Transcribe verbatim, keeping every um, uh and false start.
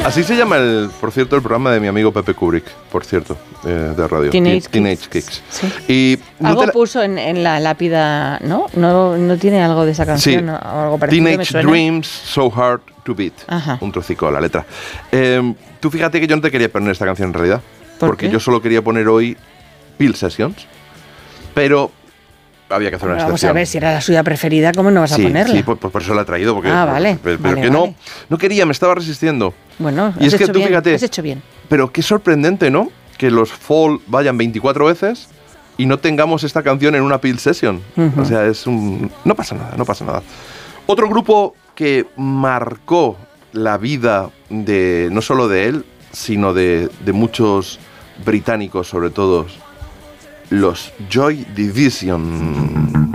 Así se llama, el, por cierto, el programa de mi amigo Pepe Kubrick, por cierto, eh, de radio. Teenage, Teenage Kicks. Kicks. Sí. Y no algo la... puso en, en la lápida, ¿no? ¿no? ¿No tiene algo de esa canción? Sí. ¿no? O algo parecido, Teenage me suena. Dreams, So Hard to Beat. Ajá. Un trocico de la letra. Eh, tú fíjate que yo no te quería poner esta canción en realidad. ¿Por porque qué? yo solo quería poner hoy Peel Sessions. Pero había que hacer una Pero vamos excepción. a ver, si era la suya preferida, ¿cómo no vas sí, a ponerla? Sí, pues, pues por eso la he traído. Porque, Ah, vale, Pero, pero vale, que no, vale. no quería, me estaba resistiendo. Bueno, Y has es que hecho tú bien, fíjate, has hecho bien. pero qué sorprendente, ¿no? Que los Fall vayan veinticuatro veces y no tengamos esta canción en una Peel Session. Uh-huh. O sea, es un... No pasa nada, no pasa nada. Otro grupo que marcó la vida de no solo de él, sino de, de muchos británicos, sobre todo, los Joy Division.